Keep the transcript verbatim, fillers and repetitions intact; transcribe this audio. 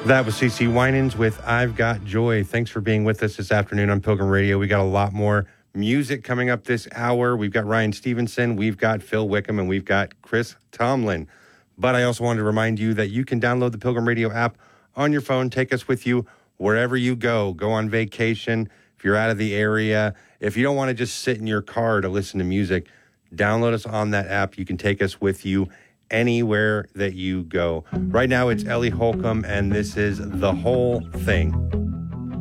That was C C Winans with I've Got Joy. Thanks for being with us this afternoon on Pilgrim Radio. We got a lot more music coming up this hour. We've got Ryan Stevenson, we've got Phil Wickham, and we've got Chris Tomlin. But I also wanted to remind you that you can download the Pilgrim Radio app on your phone. Take us with you wherever you go. Go on vacation. If you're out of the area, if you don't want to just sit in your car to listen to music, download us on that app. You can take us with you anywhere that you go. Right now, it's Ellie Holcomb, and this is The Whole Thing.